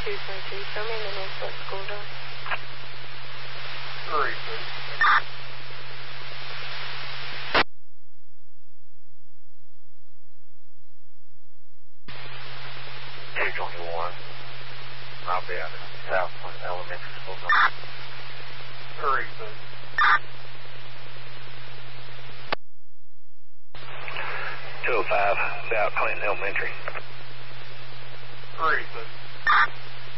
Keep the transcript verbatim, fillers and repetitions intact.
two twenty-two, show me in the Northwest Corridor. Three, please. two twenty-one. I'll be out at South Point Elementary School. Three, please. two oh five, South Clinton Elementary. Three, please.